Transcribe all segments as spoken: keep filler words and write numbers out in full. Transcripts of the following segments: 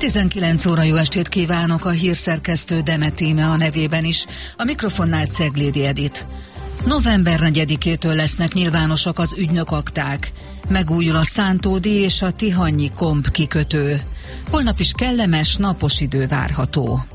tizenkilenc óra, jó estét kívánok, a hírszerkesztő Demet Íme a nevében is, a mikrofonnál Ceglédi Edit. november negyedikétől lesznek nyilvánosak az ügynökakták. Megújul a Szántódi és a Tihanyi Komp kikötő. Holnap is kellemes, napos idő várható.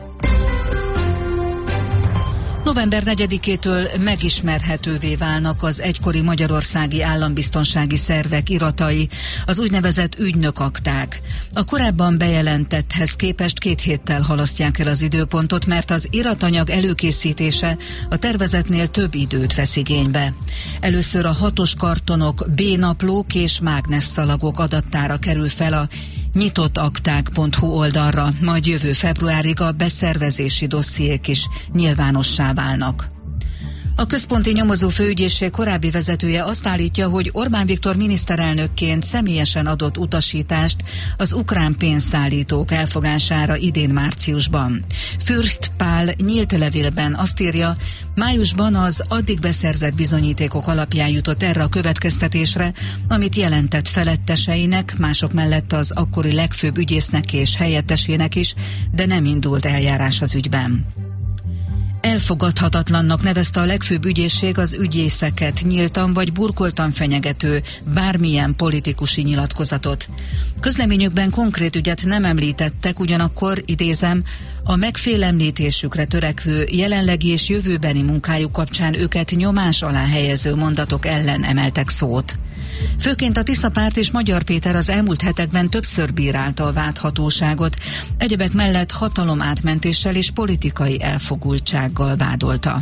november negyedikétől megismerhetővé válnak az egykori magyarországi állambiztonsági szervek iratai, az úgynevezett ügynökakták. A korábban bejelentetthez képest két héttel halasztják el az időpontot, mert az iratanyag előkészítése a tervezetnél több időt vesz igénybe. Először a hatos kartonok, B-naplók és mágnesszalagok adattára kerül fel a nyitottakták pont hu oldalra, majd jövő februárig a beszervezési dossziék is nyilvánossá válnak. A Központi Nyomozó Főügyészség korábbi vezetője azt állítja, hogy Orbán Viktor miniszterelnökként személyesen adott utasítást az ukrán pénzszállítók elfogására idén márciusban. Fürst Pál nyílt levélben azt írja, májusban az addig beszerzett bizonyítékok alapján jutott erre a következtetésre, amit jelentett feletteseinek, mások mellett az akkori legfőbb ügyésznek és helyettesének is, de nem indult eljárás az ügyben. Elfogadhatatlannak nevezte a legfőbb ügyészség az ügyészeket nyíltan vagy burkoltan fenyegető bármilyen politikusi nyilatkozatot. Közleményükben konkrét ügyet nem említettek, ugyanakkor, idézem, a megfélemlítésükre törekvő jelenlegi és jövőbeni munkájuk kapcsán őket nyomás alá helyező mondatok ellen emeltek szót. Főként a Tisza Párt és Magyar Péter az elmúlt hetekben többször bírálta a vádhatóságot, egyebek mellett hatalomátmentéssel és politikai elfogultsággal vádolta.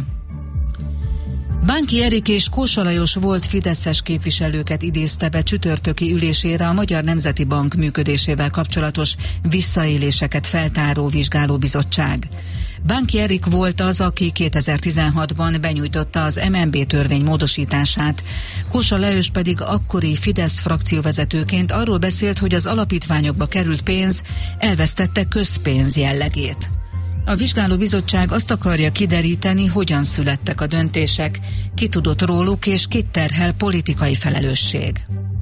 Bánki Erik és Kósa Lajos volt fideszes képviselőket idézte be csütörtöki ülésére a Magyar Nemzeti Bank működésével kapcsolatos visszaéléseket feltáró vizsgálóbizottság. Bánki Erik volt az, aki kétezer-tizenhatban benyújtotta az em en bé törvény módosítását. Kósa Lajos pedig akkori Fidesz frakcióvezetőként arról beszélt, hogy az alapítványokba került pénz elvesztette közpénz jellegét. A vizsgálóbizottság azt akarja kideríteni, hogyan születtek a döntések, ki tudott róluk és kit terhel politikai felelősség.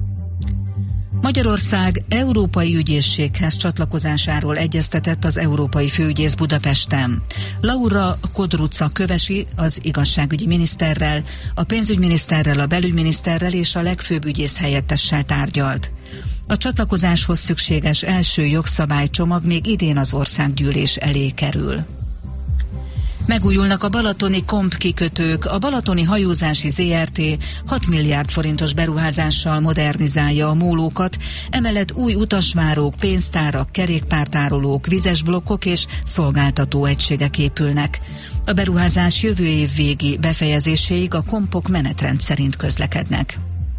Magyarország európai ügyészséghez csatlakozásáról egyeztetett az európai főügyész Budapesten. Laura Kodruca Kövesi az igazságügyi miniszterrel, a pénzügyminiszterrel, a belügyminiszterrel és a legfőbb ügyész helyettessel tárgyalt. A csatlakozáshoz szükséges első jogszabálycsomag még idén az országgyűlés elé kerül. Megújulnak a balatoni Komp kikötők, a balatoni hajózási zé er té hat milliárd forintos beruházással modernizálja a mólókat, emellett új utasvárók, pénztárak, kerékpártárolók, vizes blokkok és szolgáltató egységek épülnek. A beruházás jövő év végi befejezéséig a kompok menetrend szerint közlekednek.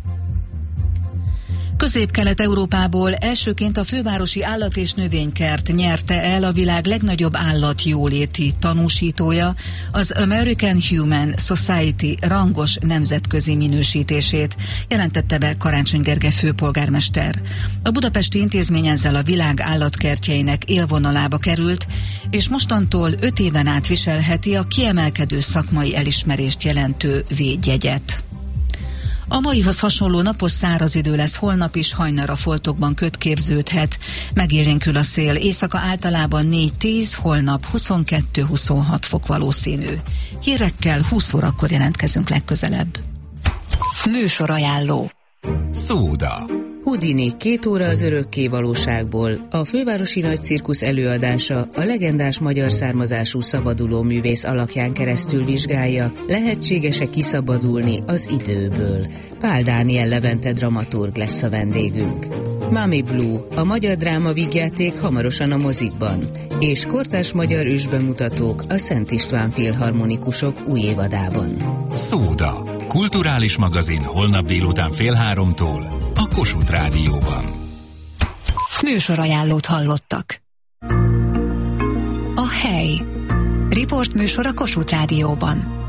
Közép-Kelet-Európából elsőként a fővárosi állat- és növénykert nyerte el a világ legnagyobb állatjóléti tanúsítója, az American Human Society rangos nemzetközi minősítését, jelentette be Karácsony Gergely főpolgármester. A budapesti intézmény ezzel a világ állatkertjeinek élvonalába került, és mostantól öt éven át viselheti a kiemelkedő szakmai elismerést jelentő védjegyet. A maihoz hasonló napos száraz idő lesz holnap is, hajnalra foltokban köd képződhet. Megélénkül a szél, éjszaka általában négy-tíz, holnap huszonkettő-huszonhat fok valószínű. Hírekkel húsz órakor jelentkezünk legközelebb. Műsorajánló. Szóda. Houdini, két óra az örökké valóságból, a fővárosi nagy cirkusz előadása a legendás magyar származású szabaduló művész alakján keresztül vizsgálja, lehetséges-e kiszabadulni az időből. Pál Dániel Levente dramaturg lesz a vendégünk. Mami Blue, a magyar dráma vígjáték hamarosan a mozikban, és kortárs magyar ősbemutatók a Szent István Filharmonikusok új évadában. Szóda. Kulturális magazin holnap délután fél háromtól a Kossuth Rádióban. Műsorajánlót hallottak. A hely. Riportműsor a Kossuth Rádióban.